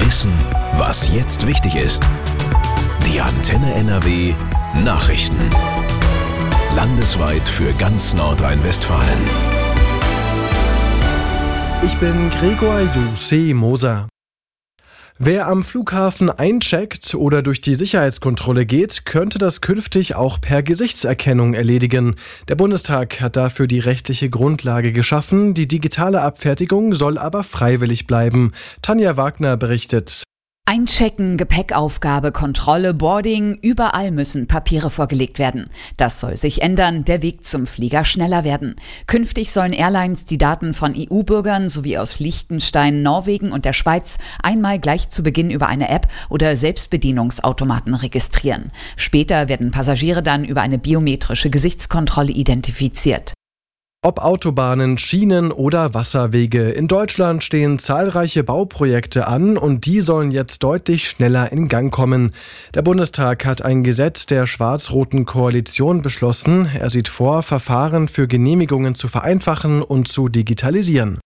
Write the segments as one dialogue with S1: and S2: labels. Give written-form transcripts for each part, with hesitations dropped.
S1: Wissen, was jetzt wichtig ist. Die Antenne NRW Nachrichten. Landesweit für ganz Nordrhein-Westfalen.
S2: Ich bin Gregor Moser. Wer am Flughafen eincheckt oder durch die Sicherheitskontrolle geht, könnte das künftig auch per Gesichtserkennung erledigen. Der Bundestag hat dafür die rechtliche Grundlage geschaffen. Die digitale Abfertigung soll aber freiwillig bleiben. Tanja Wagner berichtet.
S3: Einchecken, Gepäckaufgabe, Kontrolle, Boarding, überall müssen Papiere vorgelegt werden. Das soll sich ändern, der Weg zum Flieger schneller werden. Künftig sollen Airlines die Daten von EU-Bürgern sowie aus Liechtenstein, Norwegen und der Schweiz einmal gleich zu Beginn über eine App oder Selbstbedienungsautomaten registrieren. Später werden Passagiere dann über eine biometrische Gesichtskontrolle identifiziert.
S2: Ob Autobahnen, Schienen oder Wasserwege. In Deutschland stehen zahlreiche Bauprojekte an und die sollen jetzt deutlich schneller in Gang kommen. Der Bundestag hat ein Gesetz der schwarz-roten Koalition beschlossen. Er sieht vor, Verfahren für Genehmigungen zu vereinfachen und zu digitalisieren.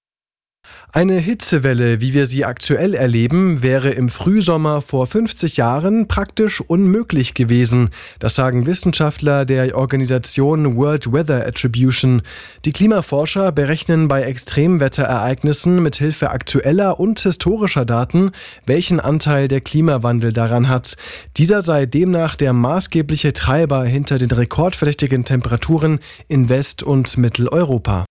S2: Eine Hitzewelle, wie wir sie aktuell erleben, wäre im Frühsommer vor 50 Jahren praktisch unmöglich gewesen. Das sagen Wissenschaftler der Organisation World Weather Attribution. Die Klimaforscher berechnen bei Extremwetterereignissen mit Hilfe aktueller und historischer Daten, welchen Anteil der Klimawandel daran hat. Dieser sei demnach der maßgebliche Treiber hinter den rekordverdächtigen Temperaturen in West- und Mitteleuropa.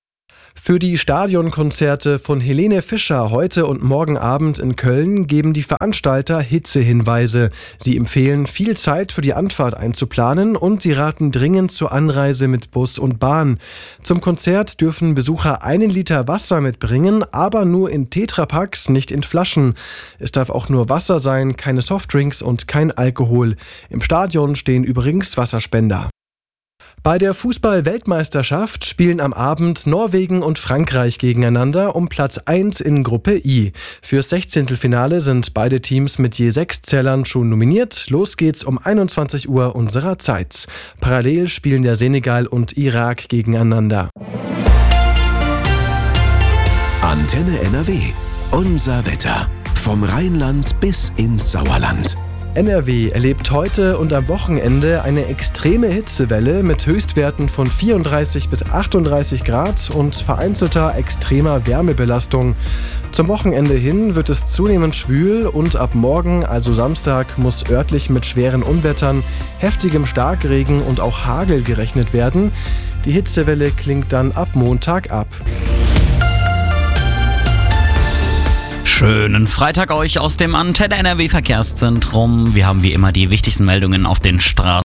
S2: Für die Stadionkonzerte von Helene Fischer heute und morgen Abend in Köln geben die Veranstalter Hitzehinweise. Sie empfehlen, viel Zeit für die Anfahrt einzuplanen und sie raten dringend zur Anreise mit Bus und Bahn. Zum Konzert dürfen Besucher 1 Liter Wasser mitbringen, aber nur in Tetrapacks, nicht in Flaschen. Es darf auch nur Wasser sein, keine Softdrinks und kein Alkohol. Im Stadion stehen übrigens Wasserspender. Bei der Fußball-Weltmeisterschaft spielen am Abend Norwegen und Frankreich gegeneinander um Platz 1 in Gruppe I. Fürs 16. sind beide Teams mit je 6 Zählern schon nominiert. Los geht's um 21 Uhr unserer Zeit. Parallel spielen der Senegal und Irak gegeneinander.
S1: Antenne NRW. Unser Wetter. Vom Rheinland bis ins Sauerland.
S2: NRW erlebt heute und am Wochenende eine extreme Hitzewelle mit Höchstwerten von 34 bis 38 Grad und vereinzelter extremer Wärmebelastung. Zum Wochenende hin wird es zunehmend schwül und ab morgen, also Samstag, muss örtlich mit schweren Unwettern, heftigem Starkregen und auch Hagel gerechnet werden. Die Hitzewelle klingt dann ab Montag ab.
S4: Schönen Freitag euch aus dem Antenne NRW Verkehrszentrum. Wir haben wie immer die wichtigsten Meldungen auf den Straßen.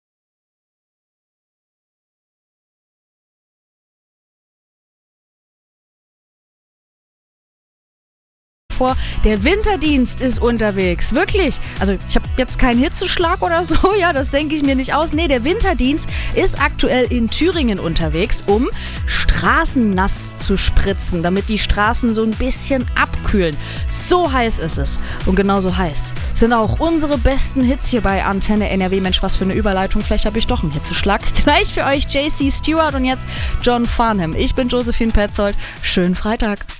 S5: Der Winterdienst ist unterwegs, wirklich. Also ich habe jetzt keinen Hitzeschlag oder so, ja, das denke ich mir nicht aus. Nee, der Winterdienst ist aktuell in Thüringen unterwegs, um Straßen nass zu spritzen, damit die Straßen so ein bisschen abkühlen. So heiß ist es. Und genauso heiß sind auch unsere besten Hits hier bei Antenne NRW. Mensch, was für eine Überleitung, vielleicht habe ich doch einen Hitzeschlag. Gleich für euch JC Stewart und jetzt John Farnham. Ich bin Josephine Petzold. Schönen Freitag.